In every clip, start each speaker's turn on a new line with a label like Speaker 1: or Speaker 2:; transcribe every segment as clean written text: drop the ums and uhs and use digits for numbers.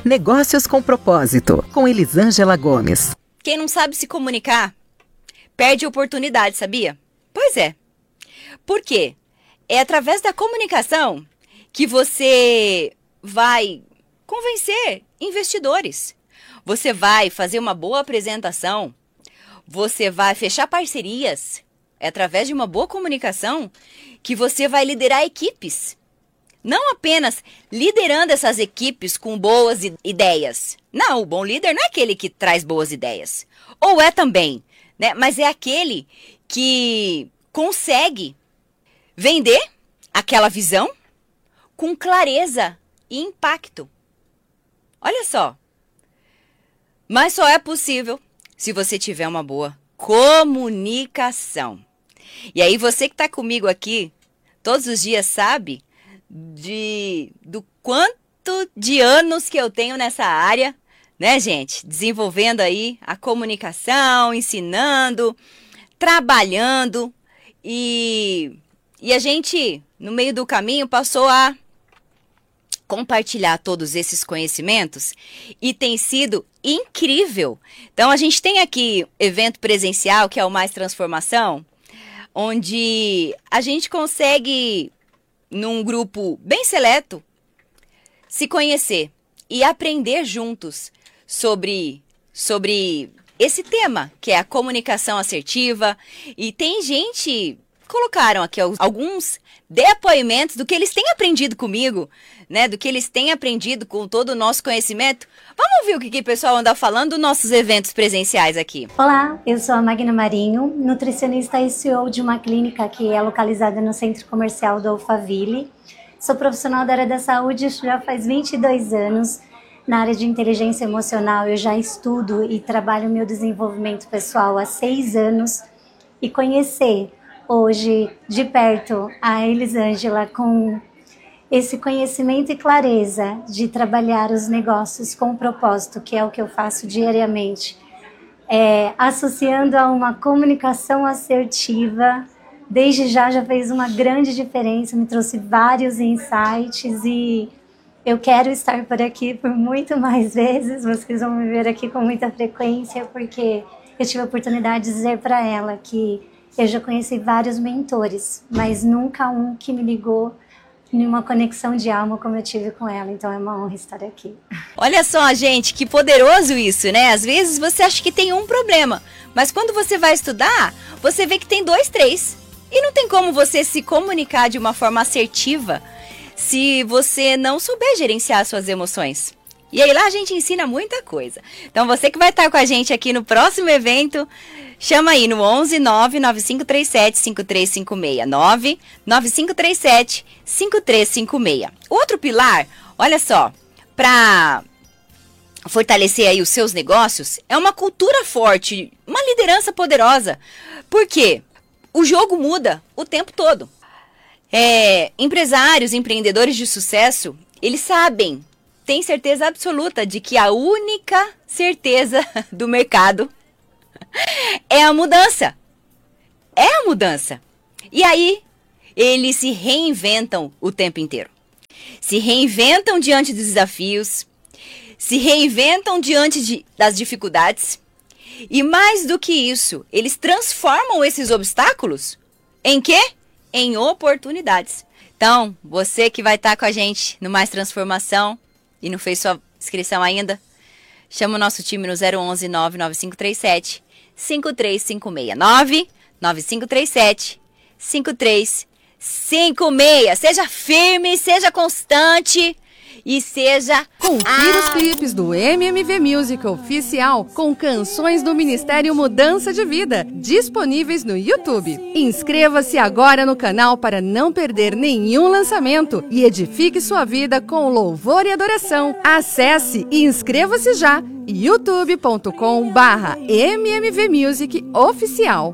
Speaker 1: Negócios com Propósito, com Elisângela Gomes.
Speaker 2: Quem não sabe se comunicar, perde oportunidade, sabia? Pois é. Por quê? É através da comunicação que você vai convencer investidores. Você vai fazer uma boa apresentação. Você vai fechar parcerias. É através de uma boa comunicação que você vai liderar equipes. Não apenas liderando essas equipes com boas ideias. Não, o bom líder não é aquele que traz boas ideias. Ou é também, né? Mas é aquele que consegue vender aquela visão com clareza e impacto. Olha só. Mas só é possível se você tiver uma boa comunicação. E aí você que está comigo aqui todos os dias sabe do quanto de anos que eu tenho nessa área, né, gente? Desenvolvendo aí a comunicação, ensinando, trabalhando e a gente, no meio do caminho, passou a compartilhar todos esses conhecimentos e tem sido incrível. Então, a gente tem aqui evento presencial, que é o Mais Transformação, onde a gente consegue, num grupo bem seleto, se conhecer e aprender juntos sobre esse tema, que é a comunicação assertiva. E tem gente, colocaram aqui alguns depoimentos do que eles têm aprendido comigo, né? Do que eles têm aprendido com todo o nosso conhecimento. Vamos ouvir o que o pessoal anda falando dos nossos eventos presenciais aqui.
Speaker 3: Olá, eu sou a Magna Marinho, nutricionista e CEO de uma clínica que é localizada no Centro Comercial do Alphaville. Sou profissional da área da saúde já faz 22 anos. Na área de inteligência emocional eu já estudo e trabalho meu desenvolvimento pessoal há 6 anos. E conhecer hoje de perto a Elisângela com esse conhecimento e clareza de trabalhar os negócios com propósito, que é o que eu faço diariamente, associando a uma comunicação assertiva, desde já fez uma grande diferença, me trouxe vários insights e eu quero estar por aqui por muito mais vezes. Vocês vão me ver aqui com muita frequência, porque eu tive a oportunidade de dizer para ela que eu já conheci vários mentores, mas nunca um que me ligou numa conexão de alma como eu tive com ela. Então é uma honra estar aqui.
Speaker 2: Olha só, gente, que poderoso isso, né? Às vezes você acha que tem um problema, mas quando você vai estudar, você vê que tem 2, 3. E não tem como você se comunicar de uma forma assertiva se você não souber gerenciar suas emoções. E aí lá a gente ensina muita coisa. Então você que vai estar com a gente aqui no próximo evento, chama aí no 11 99537 5356. 99537 5356. Outro pilar, olha só, para fortalecer aí os seus negócios, é uma cultura forte, uma liderança poderosa. Por quê? O jogo muda o tempo todo. Empresários, empreendedores de sucesso, eles sabem, têm certeza absoluta de que a única certeza do mercado é a mudança. É a mudança. E aí, eles se reinventam o tempo inteiro. Se reinventam diante dos desafios, se reinventam diante das dificuldades. E mais do que isso, eles transformam esses obstáculos em quê? Em oportunidades. Então, você que vai estar com a gente no Mais Transformação e não fez sua inscrição ainda, chama o nosso time no 011 99537 5356. 99537 5356. Seja firme, seja constante e seja...
Speaker 4: Confira os clipes do MMV Music Oficial com canções do Ministério Mudança de Vida, disponíveis no YouTube. Inscreva-se agora no canal para não perder nenhum lançamento e edifique sua vida com louvor e adoração. Acesse e inscreva-se já, youtube.com/MMV Music Oficial.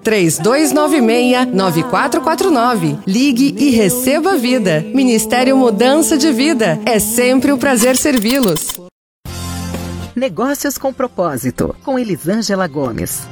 Speaker 5: 3296-9449. Ligue e receba vida. Ministério Mudança de Vida. É sempre um prazer servi-los.
Speaker 1: Negócios com Propósito, com Elisângela Gomes.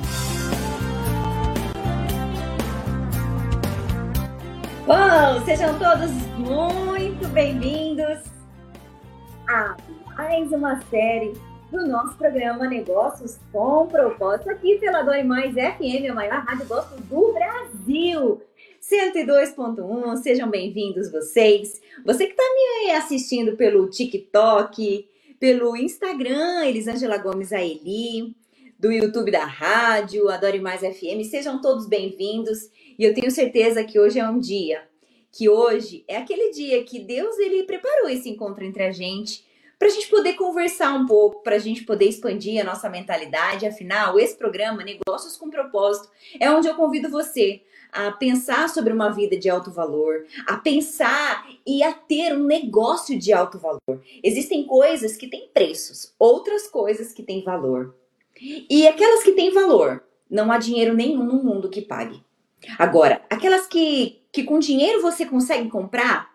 Speaker 6: Bom, sejam todos muito bem-vindos mais uma série do nosso programa Negócios com Propósito, aqui pela Dori Mais FM, a maior rádio gospel do Brasil. 102.1, sejam bem-vindos vocês. Você que está me assistindo pelo TikTok, pelo Instagram, Elisângela Gomes Aeli, do YouTube da rádio, a Dori Mais FM, sejam todos bem-vindos. E eu tenho certeza que hoje é um dia, que hoje é aquele dia que Deus ele preparou esse encontro entre a gente, para a gente poder conversar um pouco, para a gente poder expandir a nossa mentalidade. Afinal, esse programa, Negócios com Propósito, é onde eu convido você a pensar sobre uma vida de alto valor, a pensar e a ter um negócio de alto valor. Existem coisas que têm preços, outras coisas que têm valor. E aquelas que têm valor, não há dinheiro nenhum no mundo que pague. Agora, aquelas que com dinheiro você consegue comprar,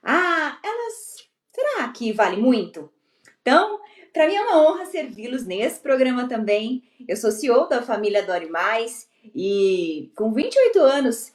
Speaker 6: será que vale muito? Então, para mim é uma honra servi-los nesse programa também. Eu sou CEO da família Dori Mais e com 28 anos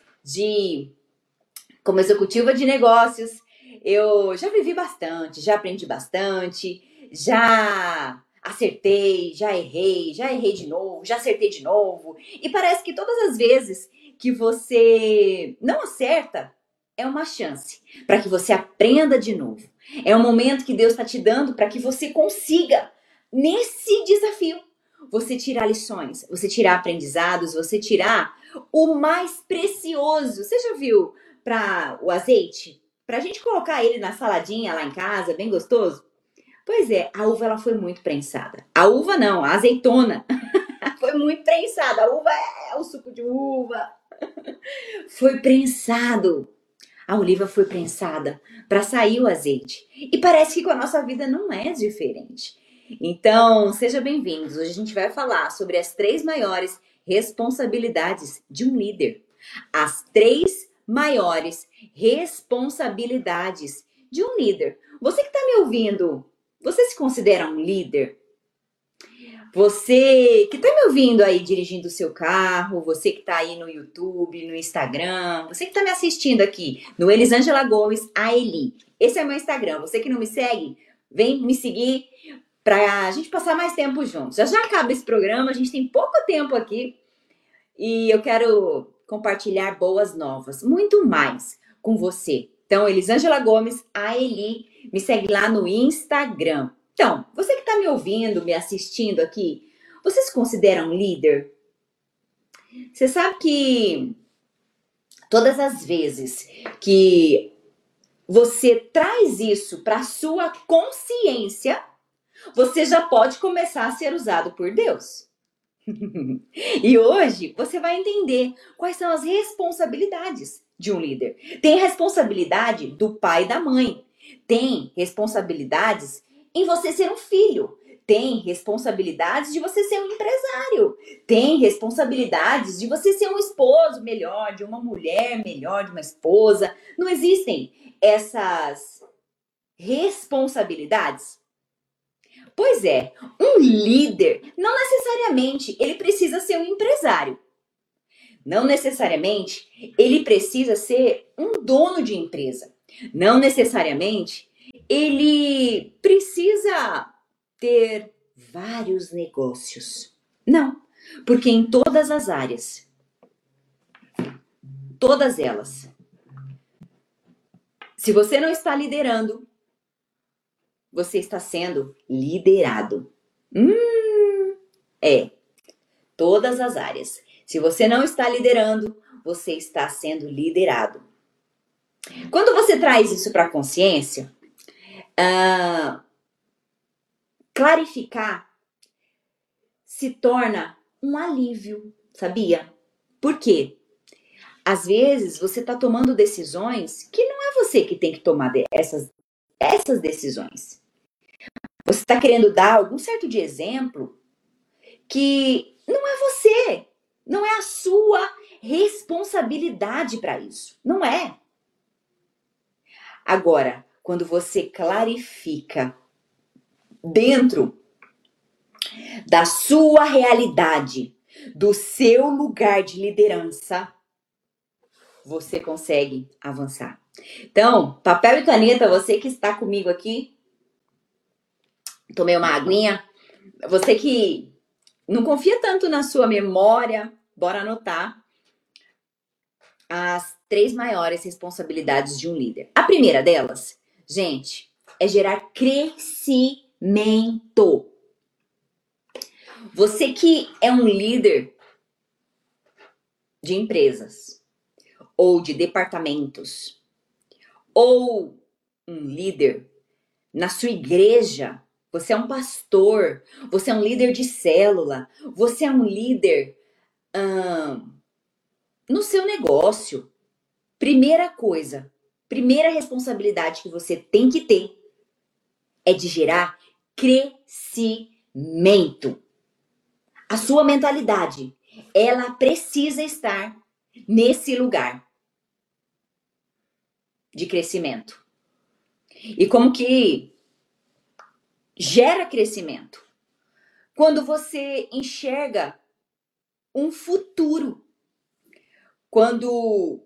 Speaker 6: como executiva de negócios, eu já vivi bastante, já aprendi bastante, já acertei, já errei de novo, já acertei de novo. E parece que todas as vezes que você não acerta, é uma chance para que você aprenda de novo. É um momento que Deus está te dando para que você consiga, nesse desafio, você tirar lições, você tirar aprendizados, você tirar o mais precioso. Você já viu para o azeite? Para a gente colocar ele na saladinha lá em casa, bem gostoso? Pois é, a uva ela foi muito prensada. A uva não, a azeitona foi muito prensada. A uva é o suco de uva. Foi prensado. A oliva foi prensada para sair o azeite. E parece que com a nossa vida não é diferente. Então, sejam bem-vindos. Hoje a gente vai falar sobre as 3 maiores responsabilidades de um líder. As 3 maiores responsabilidades de um líder. Você que está me ouvindo, você se considera um líder? Você que está me ouvindo aí dirigindo o seu carro, você que está aí no YouTube, no Instagram, você que está me assistindo aqui no Elisângela Gomes Aeli. Esse é meu Instagram. Você que não me segue, vem me seguir para a gente passar mais tempo juntos. Já acaba esse programa, a gente tem pouco tempo aqui e eu quero compartilhar boas novas, muito mais com você. Então, Elisângela Gomes Aeli, me segue lá no Instagram. Então, você que está me ouvindo, me assistindo aqui, você se considera um líder? Você sabe que todas as vezes que você traz isso para a sua consciência, você já pode começar a ser usado por Deus. E hoje você vai entender quais são as responsabilidades de um líder. Tem responsabilidade do pai e da mãe. Tem responsabilidades em você ser um filho. Tem responsabilidades de você ser um empresário. Tem responsabilidades de você ser um esposo melhor, de uma mulher melhor, de uma esposa. Não existem essas responsabilidades? Pois é, um líder, não necessariamente ele precisa ser um empresário. Não necessariamente ele precisa ser um dono de empresa. Não necessariamente ele precisa ter vários negócios. Não, porque em todas as áreas, todas elas, se você não está liderando, você está sendo liderado. Todas as áreas. Se você não está liderando, você está sendo liderado. Quando você traz isso para a consciência, clarificar se torna um alívio, sabia? Por quê? Às vezes você está tomando decisões que não é você que tem que tomar essas decisões. Você está querendo dar algum certo de exemplo que não é você, não é a sua responsabilidade para isso. Não é. Agora, quando você clarifica dentro da sua realidade, do seu lugar de liderança, você consegue avançar. Então, papel e caneta, você que está comigo aqui Tomei uma aguinha. Você que não confia tanto na sua memória, bora anotar as 3 maiores responsabilidades de um líder. A primeira delas, gente, é gerar crescimento. Você que é um líder de empresas, ou de departamentos, ou um líder na sua igreja, você é um pastor, você é um líder de célula, você é um líder no seu negócio. Primeira coisa, primeira responsabilidade que você tem que ter é de gerar crescimento. A sua mentalidade, ela precisa estar nesse lugar de crescimento. E como que gera crescimento? Quando você enxerga um futuro. Quando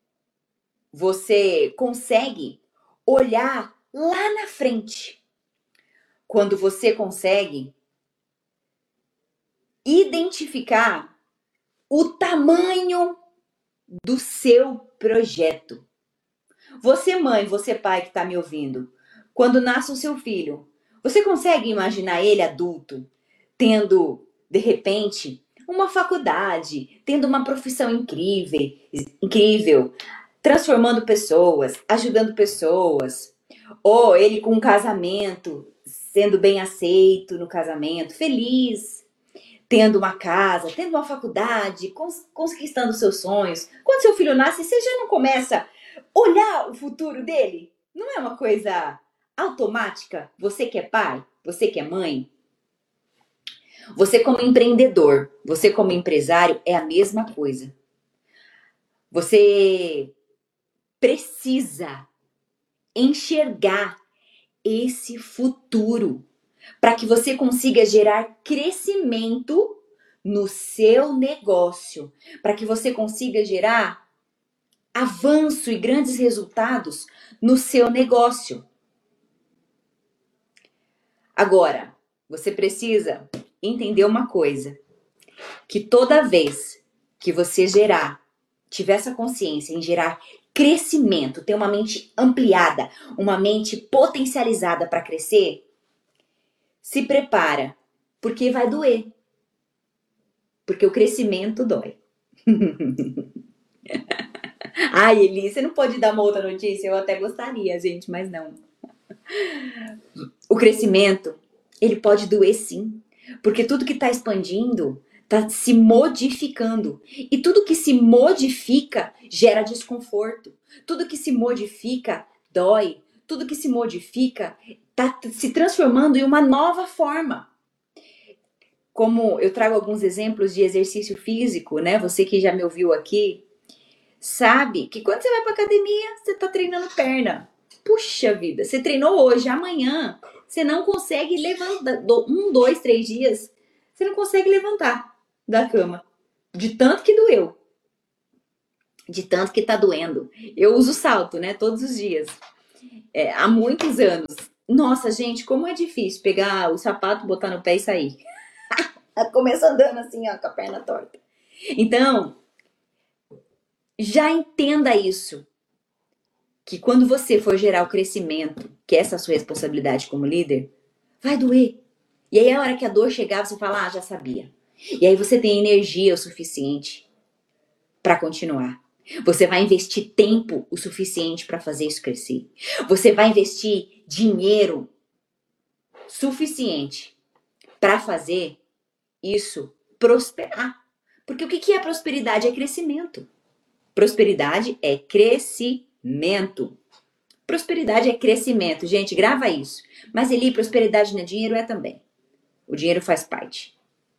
Speaker 6: você consegue olhar lá na frente. Quando você consegue identificar o tamanho do seu projeto. Você, mãe, você, pai que está me ouvindo, quando nasce o seu filho, você consegue imaginar ele adulto, tendo, de repente, uma faculdade, tendo uma profissão incrível, transformando pessoas, ajudando pessoas, ou ele com um casamento, sendo bem aceito no casamento, feliz, tendo uma casa, tendo uma faculdade, conquistando seus sonhos. Quando seu filho nasce, você já não começa a olhar o futuro dele? Não é uma coisa automática? Você que é pai, você que é mãe, você como empreendedor, você como empresário, é a mesma coisa. Você precisa enxergar esse futuro para que você consiga gerar crescimento no seu negócio, para que você consiga gerar avanço e grandes resultados no seu negócio. Agora, você precisa entender uma coisa, que toda vez que você tiver essa consciência em gerar crescimento, ter uma mente ampliada, uma mente potencializada para crescer, se prepara, porque vai doer. Porque o crescimento dói. Ai, Eli, você não pode dar uma outra notícia? Eu até gostaria, gente, mas não. O crescimento, ele pode doer sim. Porque tudo que está expandindo está se modificando. E tudo que se modifica gera desconforto. Tudo que se modifica dói. Tudo que se modifica está se transformando em uma nova forma. Como eu trago alguns exemplos de exercício físico, né? Você que já me ouviu aqui, sabe que quando você vai para academia, você está treinando perna. Puxa vida, você treinou hoje, amanhã você não consegue levantar, 1, 2, 3 dias, você não consegue levantar da cama. De tanto que doeu. De tanto que tá doendo. Eu uso salto, né? Todos os dias. Há muitos anos. Nossa, gente, como é difícil pegar o sapato, botar no pé e sair. Começa andando assim, ó, com a perna torta. Então, já entenda isso. Que quando você for gerar o crescimento, que é essa a sua responsabilidade como líder, vai doer. E aí a hora que a dor chegar, você fala, já sabia. E aí você tem energia o suficiente para continuar. Você vai investir tempo o suficiente para fazer isso crescer. Você vai investir dinheiro suficiente para fazer isso prosperar. Porque o que é prosperidade? É crescimento. Prosperidade é crescimento. Prosperidade é crescimento. Gente, grava isso. Mas Eli, prosperidade não é dinheiro? É também. O dinheiro faz parte.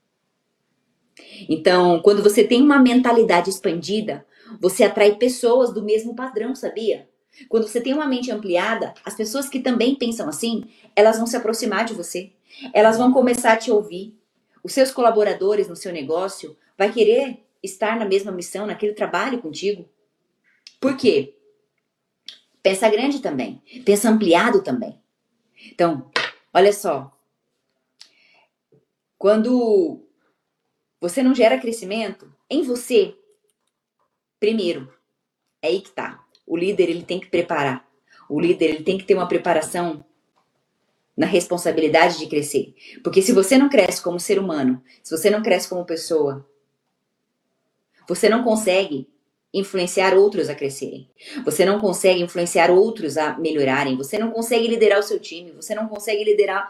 Speaker 6: Então, quando você tem uma mentalidade expandida, você atrai pessoas do mesmo padrão, sabia? Quando você tem uma mente ampliada, as pessoas que também pensam assim, elas vão se aproximar de você. Elas vão começar a te ouvir. Os seus colaboradores no seu negócio vão querer estar na mesma missão, naquele trabalho contigo. Por quê? Pensa grande também. Pensa ampliado também. Então, olha só. Quando você não gera crescimento em você, primeiro, é aí que tá. O líder, ele tem que preparar. O líder, ele tem que ter uma preparação na responsabilidade de crescer. Porque se você não cresce como ser humano, se você não cresce como pessoa, você não consegue influenciar outros a crescerem. Você não consegue influenciar outros a melhorarem. Você não consegue liderar o seu time. Você não consegue liderar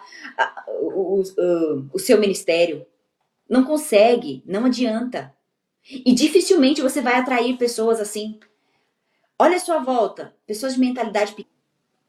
Speaker 6: o seu ministério. Não consegue. Não adianta. E dificilmente você vai atrair pessoas assim. Olha a sua volta. Pessoas de mentalidade pequena.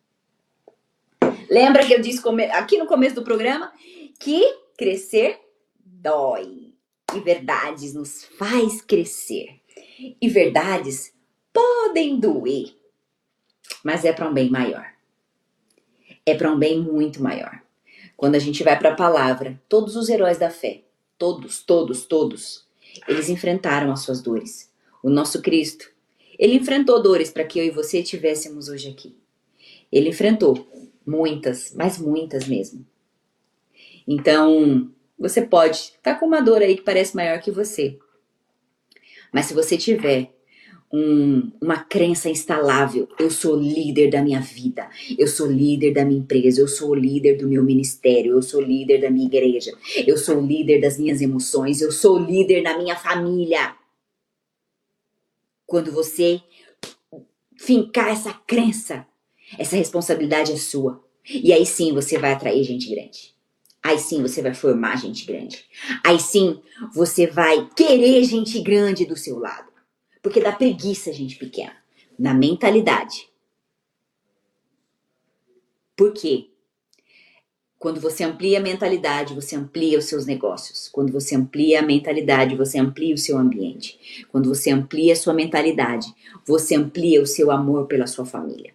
Speaker 6: Lembra que eu disse aqui no começo do programa que crescer dói. E verdades nos faz crescer. E verdades podem doer. Mas é para um bem maior. É para um bem muito maior. Quando a gente vai para a palavra, todos os heróis da fé, todos, eles enfrentaram as suas dores. O nosso Cristo, ele enfrentou dores para que eu e você tivéssemos hoje aqui. Ele enfrentou muitas, mas muitas mesmo. Então, você pode estar com uma dor aí que parece maior que você. Mas se você tiver uma crença instalável, eu sou líder da minha vida, eu sou líder da minha empresa, eu sou líder do meu ministério, eu sou líder da minha igreja, eu sou líder das minhas emoções, eu sou líder da minha família. Quando você fincar essa crença, essa responsabilidade é sua. E aí sim você vai atrair gente grande. Aí sim você vai formar gente grande. Aí sim você vai querer gente grande do seu lado. Porque dá preguiça gente pequena. Na mentalidade. Por quê? Quando você amplia a mentalidade, você amplia os seus negócios. Quando você amplia a mentalidade, você amplia o seu ambiente. Quando você amplia a sua mentalidade, você amplia o seu amor pela sua família.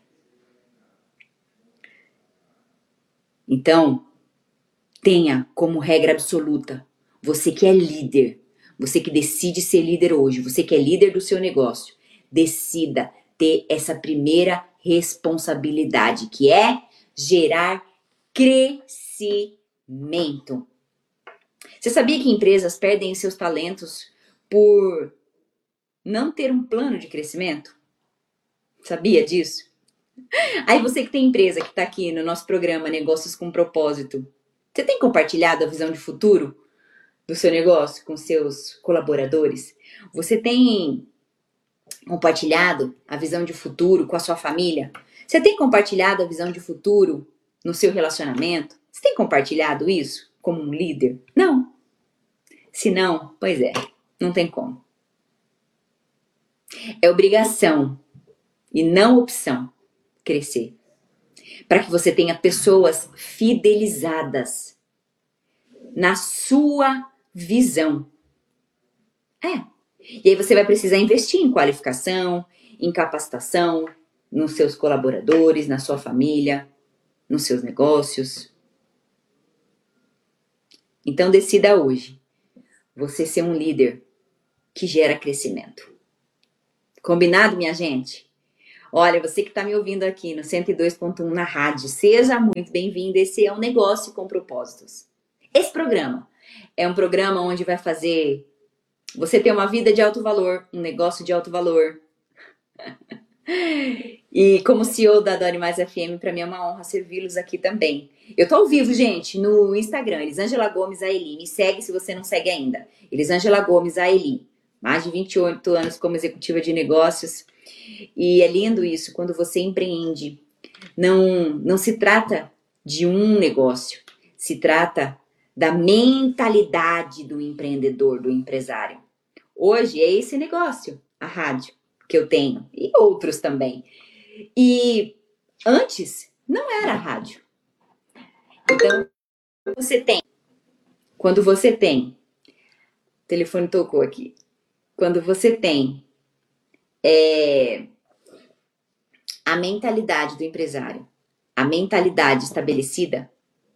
Speaker 6: Então, tenha como regra absoluta, você que é líder, você que decide ser líder hoje, você que é líder do seu negócio, decida ter essa primeira responsabilidade, que é gerar crescimento. Você sabia que empresas perdem seus talentos por não ter um plano de crescimento? Sabia disso? Aí você que tem empresa que está aqui no nosso programa Negócios com Propósito, você tem compartilhado a visão de futuro do seu negócio com seus colaboradores? Você tem compartilhado a visão de futuro com a sua família? Você tem compartilhado a visão de futuro no seu relacionamento? Você tem compartilhado isso como um líder? Não. Se não, pois é, não tem como. É obrigação e não opção crescer. Para que você tenha pessoas fidelizadas na sua visão. E aí você vai precisar investir em qualificação, em capacitação, nos seus colaboradores, na sua família, nos seus negócios. Então decida hoje você ser um líder que gera crescimento. Combinado, minha gente? Olha, você que está me ouvindo aqui no 102.1 na rádio, seja muito bem-vindo. Esse é um Negócio com Propósitos. Esse programa é um programa onde vai fazer você ter uma vida de alto valor, um negócio de alto valor. E como CEO da Dori Mais FM, para mim é uma honra servi-los aqui também. Eu tô ao vivo, gente, no Instagram, Elisângela Gomes Aeli. Me segue se você não segue ainda. Elisângela Gomes Aeli. Mais de 28 anos como executiva de negócios. E é lindo isso, quando você empreende. Não se trata de um negócio. Se trata da mentalidade do empreendedor, do empresário. Hoje é esse negócio, a rádio, que eu tenho. E outros também. E antes não era rádio. Então, quando você tem, o telefone tocou aqui. Quando você tem a mentalidade do empresário, a mentalidade estabelecida,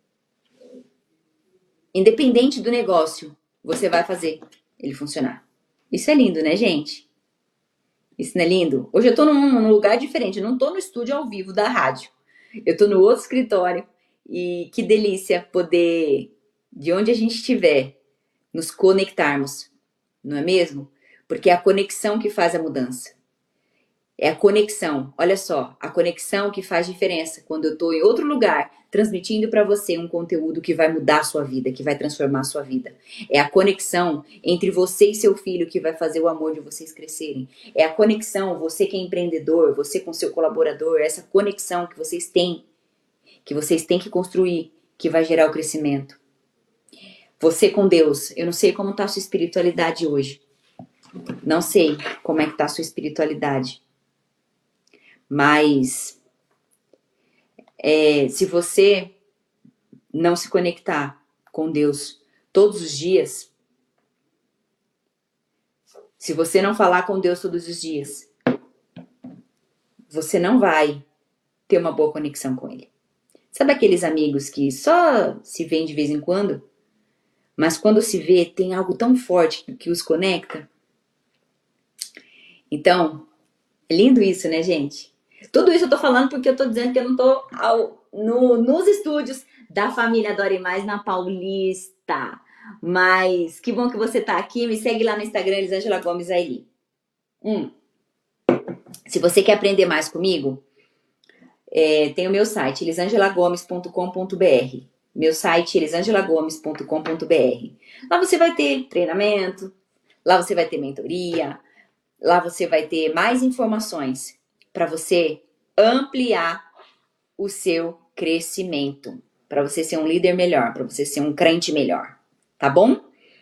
Speaker 6: independente do negócio, você vai fazer ele funcionar. Isso é lindo, né, gente? Isso não é lindo? Hoje eu tô num lugar diferente, eu não tô no estúdio ao vivo da rádio. Eu tô no outro escritório e que delícia poder de onde a gente estiver, nos conectarmos, não é mesmo? Porque é a conexão que faz a mudança. É a conexão, olha só, a conexão que faz diferença quando eu estou em outro lugar, transmitindo para você um conteúdo que vai mudar a sua vida, que vai transformar a sua vida. É a conexão entre você e seu filho que vai fazer o amor de vocês crescerem. É a conexão, você que é empreendedor, você com seu colaborador, essa conexão que vocês têm que construir, que vai gerar o crescimento. Você com Deus, eu não sei como está a sua espiritualidade hoje. Não sei como é que está a sua espiritualidade. Mas se você não se conectar com Deus todos os dias, se você não falar com Deus todos os dias, você não vai ter uma boa conexão com Ele. Sabe aqueles amigos que só se veem de vez em quando, mas quando se vê tem algo tão forte que os conecta? Então, é lindo isso, né, gente? Tudo isso eu tô falando porque eu tô dizendo que eu não tô nos estúdios da família Adore Mais na Paulista. Mas que bom que você tá aqui. Me segue lá no Instagram, Elisângela Gomes Aeli. Se você quer aprender mais comigo, tem o meu site, elisangelagomes.com.br. Meu site, elisangelagomes.com.br. Lá você vai ter treinamento, lá você vai ter mentoria, lá você vai ter mais informações para você ampliar o seu crescimento, para você ser um líder melhor, para você ser um crente melhor, tá bom?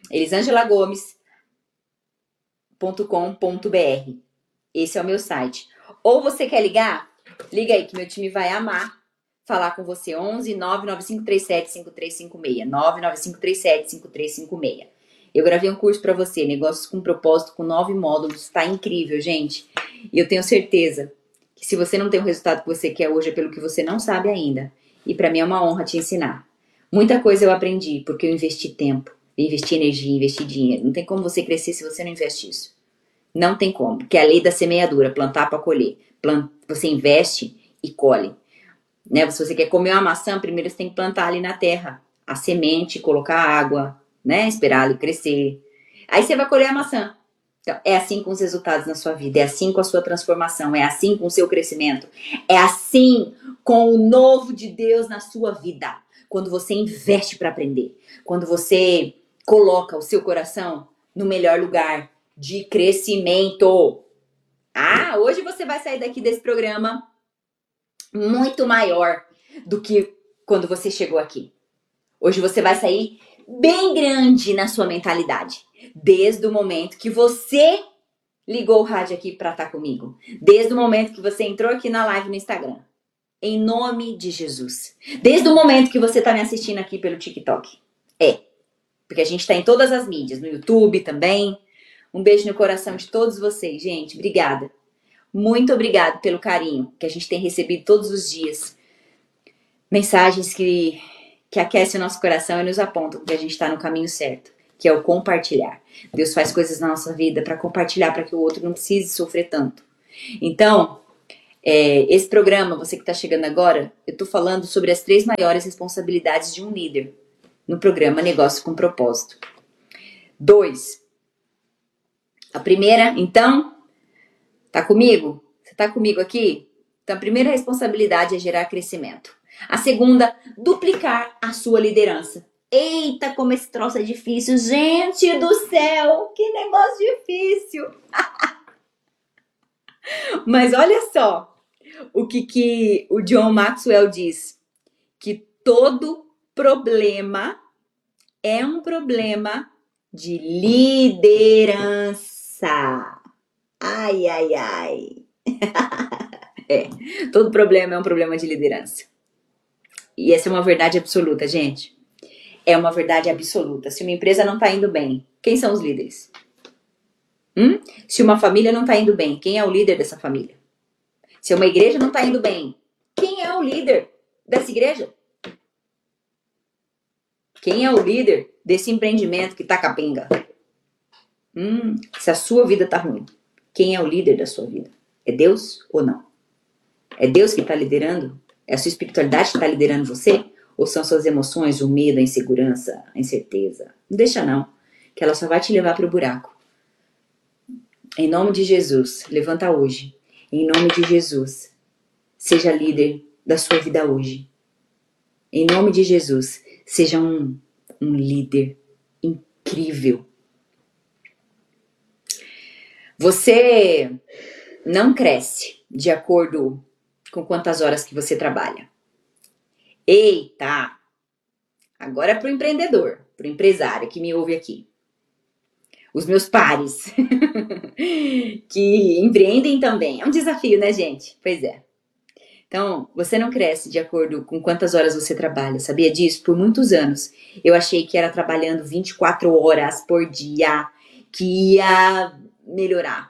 Speaker 6: elisangelagomes.com.br. Esse é o meu site. Ou você quer ligar? Liga aí que meu time vai amar falar com você. 11 99537 5356. 99537 5356. Eu gravei um curso para você, Negócios com Propósito, com 9 módulos. Tá incrível, gente. E eu tenho certeza que se você não tem o resultado que você quer hoje é pelo que você não sabe ainda. E para mim é uma honra te ensinar. Muita coisa eu aprendi porque eu investi tempo, investi energia, investi dinheiro. Não tem como você crescer se você não investe isso. Não tem como, porque é a lei da semeadura, plantar para colher. Você investe e colhe. Né? Se você quer comer uma maçã, primeiro você tem que plantar ali na terra a semente, colocar água, né? Esperar ele crescer. Aí você vai colher a maçã. Então, é assim com os resultados na sua vida, é assim com a sua transformação, é assim com o seu crescimento, é assim com o novo de Deus na sua vida. Quando você investe para aprender, quando você coloca o seu coração no melhor lugar de crescimento. Hoje você vai sair daqui desse programa muito maior do que quando você chegou aqui. Hoje você vai sair bem grande na sua mentalidade. Desde o momento que você ligou o rádio aqui para estar comigo. Desde o momento que você entrou aqui na live no Instagram. Em nome de Jesus. Desde o momento que você está me assistindo aqui pelo TikTok. Porque a gente está em todas as mídias. No YouTube também. Um beijo no coração de todos vocês, gente. Obrigada. Muito obrigada pelo carinho que a gente tem recebido todos os dias. Mensagens que aquecem o nosso coração e nos apontam que a gente está no caminho certo, que é o compartilhar. Deus faz coisas na nossa vida para compartilhar, para que o outro não precise sofrer tanto. Então, esse programa, você que está chegando agora, eu estou falando sobre as 3 maiores responsabilidades de um líder no programa Negócio com Propósito. 2. A primeira, então, tá comigo? Você tá comigo aqui? Então, a primeira responsabilidade é gerar crescimento. A segunda, duplicar a sua liderança. Eita, como esse troço é difícil. Gente do céu, que negócio difícil. Mas olha só o que o John Maxwell diz. Que todo problema é um problema de liderança. Ai, ai, ai. Todo problema é um problema de liderança. E essa é uma verdade absoluta, gente. É uma verdade absoluta. Se uma empresa não está indo bem, quem são os líderes? Se uma família não está indo bem, quem é o líder dessa família? Se uma igreja não está indo bem, quem é o líder dessa igreja? Quem é o líder desse empreendimento que tá capenga? Se a sua vida tá ruim, quem é o líder da sua vida? É Deus ou não? É Deus que está liderando? É a sua espiritualidade que está liderando você? Ou são suas emoções, o medo, a insegurança, a incerteza? Não deixa não, que ela só vai te levar para o buraco. Em nome de Jesus, levanta hoje. Em nome de Jesus, seja líder da sua vida hoje. Em nome de Jesus, seja um líder incrível. Você não cresce de acordo com quantas horas que você trabalha. Eita! Agora é pro empreendedor, pro empresário que me ouve aqui. Os meus pares que empreendem também. É um desafio, né, gente? Pois é. Então, você não cresce de acordo com quantas horas você trabalha. Sabia disso? Por muitos anos, eu achei que era trabalhando 24 horas por dia que ia melhorar.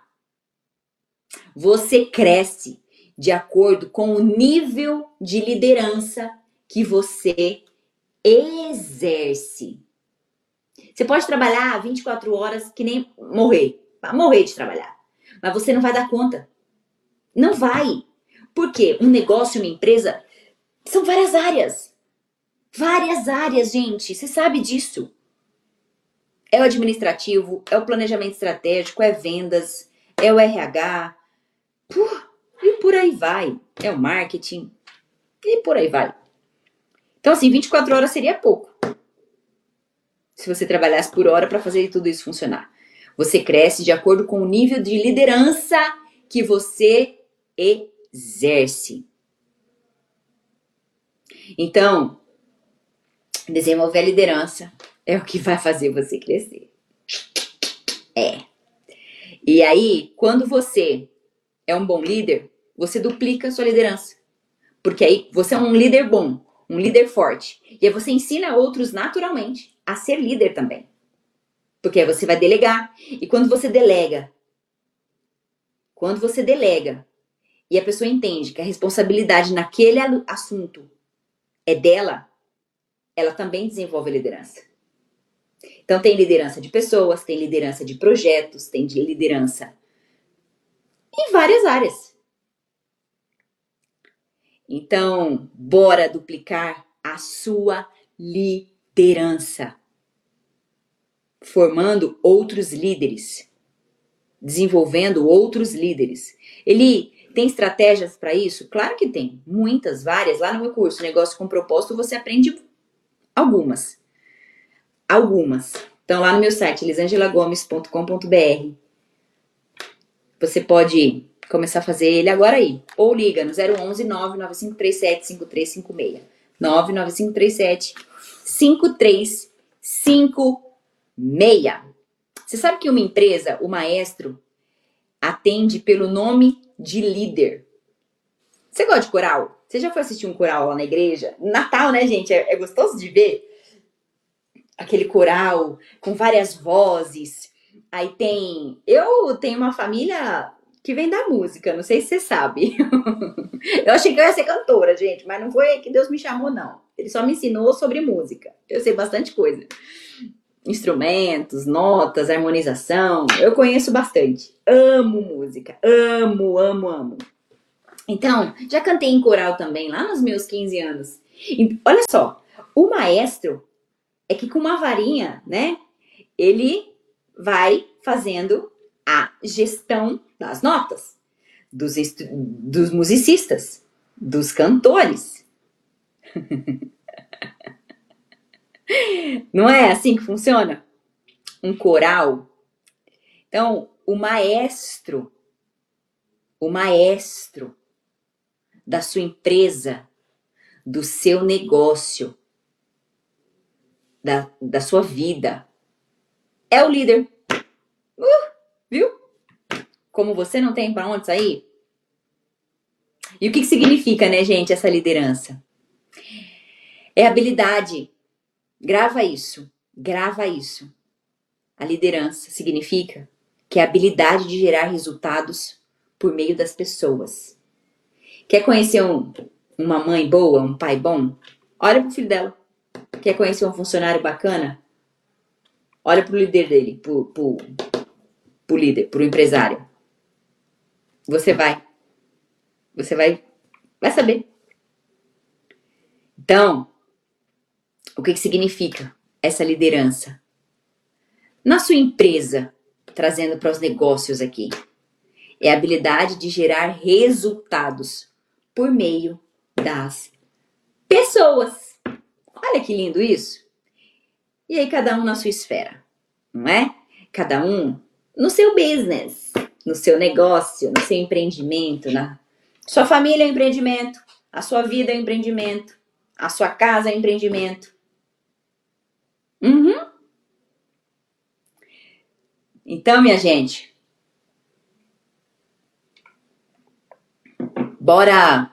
Speaker 6: Você cresce de acordo com o nível de liderança que você exerce. Você pode trabalhar 24 horas que nem morrer. Vai morrer de trabalhar. Mas você não vai dar conta. Não vai. Por quê? Um negócio, uma empresa, são várias áreas. Várias áreas, gente. Você sabe disso. É o administrativo, é o planejamento estratégico, é vendas, é o RH. E por aí vai. É o marketing. E por aí vai. Então, assim, 24 horas seria pouco. Se você trabalhasse por hora para fazer tudo isso funcionar. Você cresce de acordo com o nível de liderança que você exerce. Então, desenvolver a liderança é o que vai fazer você crescer. E aí, quando você é um bom líder, você duplica a sua liderança. Porque aí você é um líder bom, um líder forte. E aí você ensina outros naturalmente a ser líder também. Porque aí você vai delegar. E quando você delega e a pessoa entende que a responsabilidade naquele assunto é dela, ela também desenvolve a liderança. Então tem liderança de pessoas, tem liderança de projetos, tem de liderança em várias áreas. Então, bora duplicar a sua liderança. Formando outros líderes. Desenvolvendo outros líderes. Ele tem estratégias para isso? Claro que tem. Muitas, várias. Lá no meu curso, Negócio com Propósito, você aprende algumas. Então, lá no meu site, elisangelagomes.com.br, você pode começar a fazer ele agora aí. Ou liga no 011 99537 5356. 99537 5356. Você sabe que uma empresa, o maestro, atende pelo nome de líder. Você gosta de coral? Você já foi assistir um coral lá na igreja? Natal, né, gente? É gostoso de ver. Aquele coral com várias vozes. Aí eu tenho uma família que vem da música, não sei se você sabe. Eu achei que eu ia ser cantora, gente, mas não foi que Deus me chamou, não. Ele só me ensinou sobre música. Eu sei bastante coisa. Instrumentos, notas, harmonização. Eu conheço bastante. Amo música. Amo. Então, já cantei em coral também, lá nos meus 15 anos. E, olha só, o maestro é que com uma varinha, né, ele vai fazendo a gestão das notas, dos musicistas, dos cantores. Não é assim que funciona? Um coral. Então, o maestro da sua empresa, do seu negócio, da sua vida, é o líder. Viu? Como você não tem para onde sair? E o que significa, né, gente, essa liderança? É habilidade. Grava isso. A liderança significa que é a habilidade de gerar resultados por meio das pessoas. Quer conhecer uma mãe boa, um pai bom? Olha pro filho dela. Quer conhecer um funcionário bacana? Olha pro líder dele, pro líder, pro empresário. Você vai saber. Então, O que significa essa liderança? Na sua empresa, trazendo para os negócios aqui, é a habilidade de gerar resultados por meio das pessoas. Olha que lindo isso. E aí cada um na sua esfera, não é? Cada um no seu business, no seu negócio, no seu empreendimento, na sua família é um empreendimento, a sua vida é um empreendimento, a sua casa é um empreendimento. Então, minha gente, bora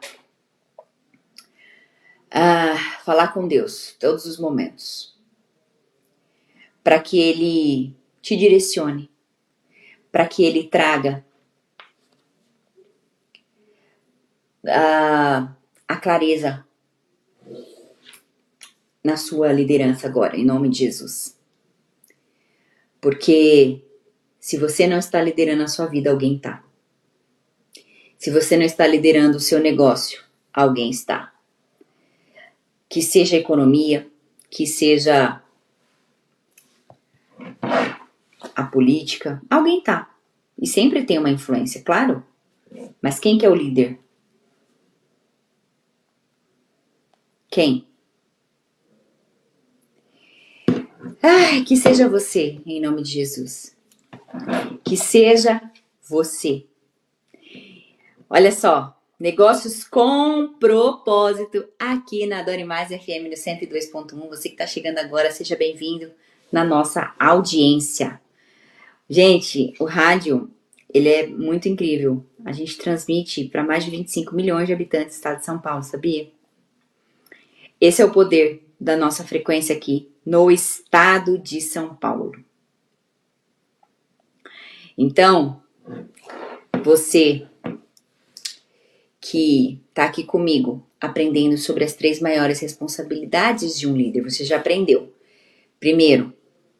Speaker 6: falar com Deus todos os momentos, para que Ele te direcione, para que Ele traga a clareza na sua liderança agora, em nome de Jesus. Porque se você não está liderando a sua vida, alguém está. Se você não está liderando o seu negócio, alguém está. Que seja a economia, que seja a política, alguém está. E sempre tem uma influência, claro. Mas quem que é o líder? Quem? Que seja você, em nome de Jesus. Que seja você. Olha só, negócios com propósito aqui na Adore Mais FM no 102.1. Você que está chegando agora, seja bem-vindo na nossa audiência. Gente, o rádio, ele é muito incrível. A gente transmite para mais de 25 milhões de habitantes do estado de São Paulo, sabia? Esse é o poder da nossa frequência aqui no estado de São Paulo. Então, você que está aqui comigo, aprendendo sobre as 3 maiores responsabilidades de um líder, você já aprendeu. Primeiro,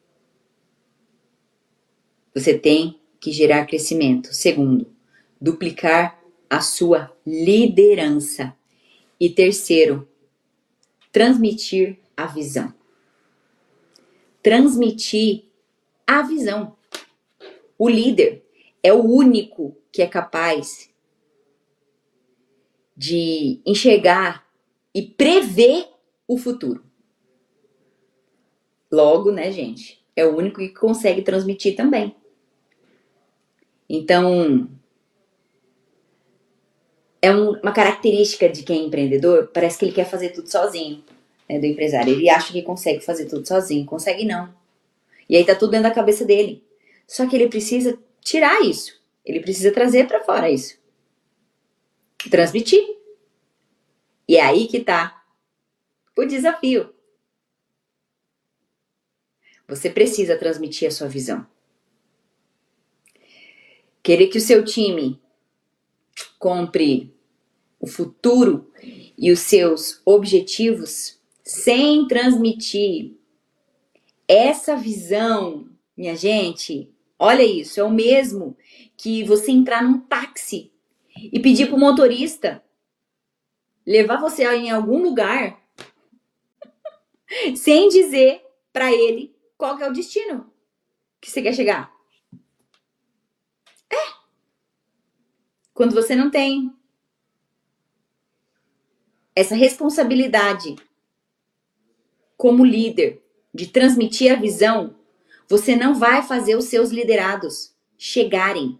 Speaker 6: você tem que gerar crescimento. Segundo, duplicar a sua liderança. E terceiro, transmitir a visão. Transmitir a visão. O líder é o único que é capaz de enxergar e prever o futuro. Logo, né, gente? É o único que consegue transmitir também. Então, é uma característica de quem é empreendedor, parece que ele quer fazer tudo sozinho, né, do empresário. Ele acha que consegue fazer tudo sozinho, consegue não. E aí tá tudo dentro da cabeça dele. Só que ele precisa tirar isso. Ele precisa trazer para fora isso. Transmitir. E é aí que tá o desafio. Você precisa transmitir a sua visão. Querer que o seu time compre o futuro e os seus objetivos sem transmitir essa visão, minha gente, olha isso, é o mesmo que você entrar num táxi e pedir pro motorista levar você em algum lugar sem dizer para ele qual que é o destino que você quer chegar. Quando você não tem essa responsabilidade como líder de transmitir a visão, você não vai fazer os seus liderados chegarem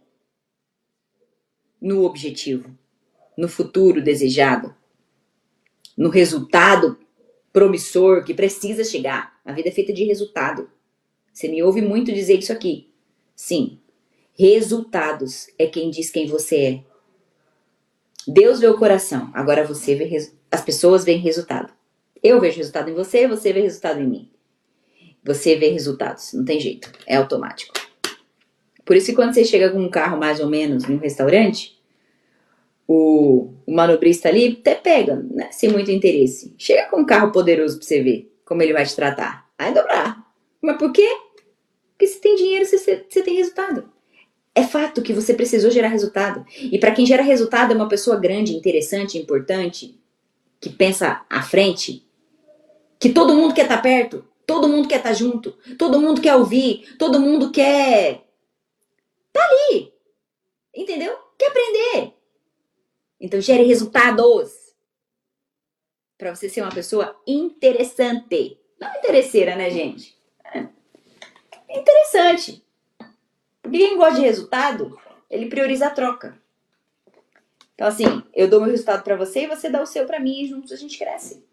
Speaker 6: no objetivo, no futuro desejado, no resultado promissor que precisa chegar. A vida é feita de resultado. Você me ouve muito dizer isso aqui. Sim, resultados é quem diz quem você é. Deus vê o coração, agora você vê as pessoas veem resultado. Eu vejo resultado em você, você vê resultado em mim. Você vê resultados, não tem jeito, é automático. Por isso que quando você chega com um carro mais ou menos num restaurante, o manobrista ali até pega, né, sem muito interesse. Chega com um carro poderoso pra você ver como ele vai te tratar. Vai dobrar. Mas por quê? Porque se tem dinheiro, você tem resultado. É fato que você precisou gerar resultado. E para quem gera resultado é uma pessoa grande, interessante, importante, que pensa à frente, Que todo mundo quer estar perto, todo mundo quer estar junto, todo mundo quer ouvir, todo mundo quer tá ali, entendeu? Quer aprender. Então gere resultados para você ser uma pessoa interessante. Não interesseira, né, gente? É interessante. Porque quem gosta de resultado, ele prioriza a troca. Então assim, eu dou meu resultado para você e você dá o seu para mim e juntos a gente cresce.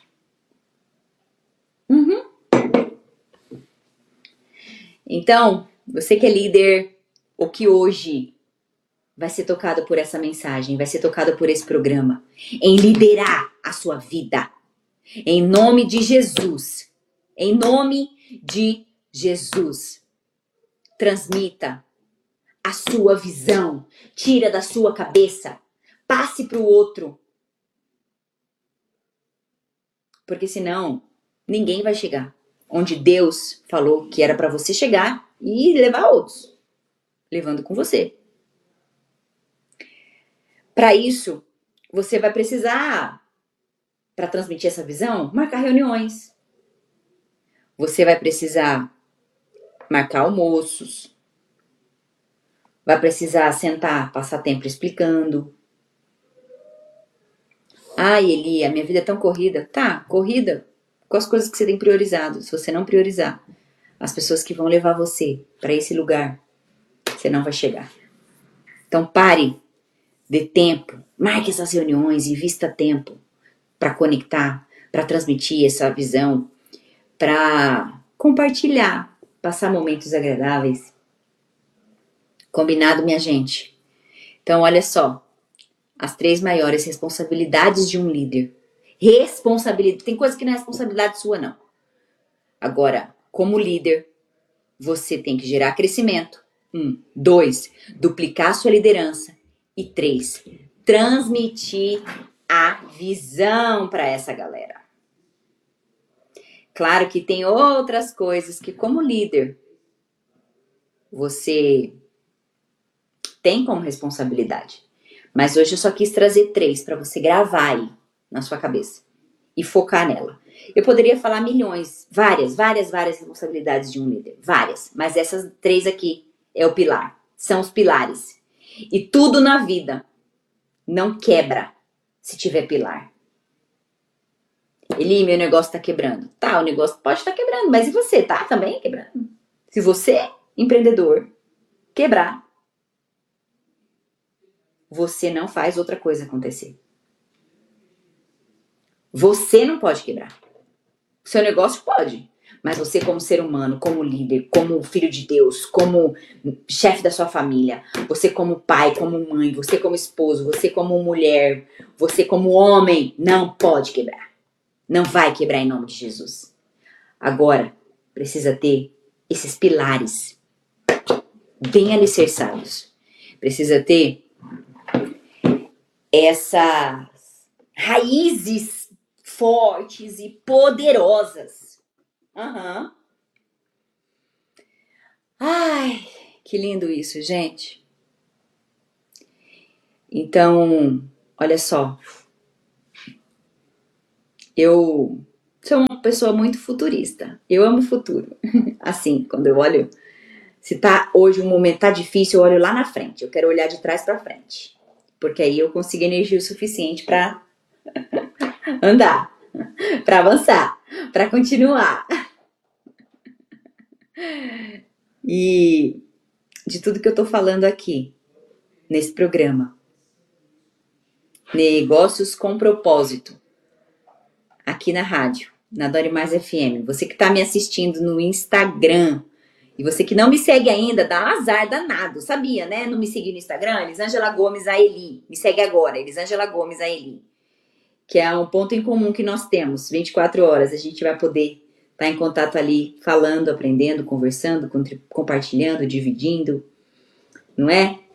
Speaker 6: Então, você que é líder, ou que hoje vai ser tocado por essa mensagem, vai ser tocado por esse programa, em liderar a sua vida, em nome de Jesus, em nome de Jesus, transmita a sua visão, tira da sua cabeça, passe para o outro, porque senão ninguém vai chegar onde Deus falou que era para você chegar e levar outros, levando com você. Para isso, você vai precisar, para transmitir essa visão, marcar reuniões. Você vai precisar marcar almoços. Vai precisar sentar, passar tempo explicando. Ai, Eli, a minha vida é tão corrida. Tá, corrida com as coisas que você tem priorizado. Se você não priorizar as pessoas que vão levar você para esse lugar, você não vai chegar. Então pare, dê tempo, marque essas reuniões, invista tempo para conectar, para transmitir essa visão, para compartilhar, passar momentos agradáveis. Combinado, minha gente? Então olha só, as 3 maiores responsabilidades de um líder. Responsabilidade, tem coisa que não é responsabilidade sua, não. Agora, como líder, você tem que gerar crescimento. 2, duplicar sua liderança. E 3, transmitir a visão para essa galera. Claro que tem outras coisas que, como líder, você tem como responsabilidade. Mas hoje eu só quis trazer 3 para você gravar aí na sua cabeça e focar nela. Eu poderia falar milhões, várias responsabilidades de um líder, várias, mas essas 3 aqui é o pilar, são os pilares. E tudo na vida não quebra se tiver pilar. Eli, meu negócio tá quebrando. Tá, o negócio pode estar quebrando, mas e você, tá também quebrando? Se você, empreendedor, quebrar, você não faz outra coisa acontecer. Você não pode quebrar. O seu negócio pode. Mas você como ser humano, como líder, como filho de Deus, como chefe da sua família, você como pai, como mãe, você como esposo, você como mulher, você como homem, não pode quebrar. Não vai quebrar em nome de Jesus. Agora, precisa ter esses pilares bem alicerçados. Precisa ter essas raízes fortes e poderosas. Ai, que lindo isso, gente. Então, olha só. Eu sou uma pessoa muito futurista. Eu amo o futuro. Assim, quando eu olho, se tá hoje um momento tá difícil, eu olho lá na frente. Eu quero olhar de trás para frente. Porque aí eu consigo energia o suficiente para andar, para avançar, para continuar. E de tudo que eu tô falando aqui, nesse programa, Negócios com Propósito, aqui na rádio, na Dore Mais FM, você que tá me assistindo no Instagram, e você que não me segue ainda, dá um azar danado, sabia, né? Não me seguir no Instagram, Elisângela Gomes Aeli, me segue agora, Elisângela Gomes Aeli, que é um ponto em comum que nós temos, 24 horas, a gente vai poder estar em contato ali, falando, aprendendo, conversando, compartilhando, dividindo, não é?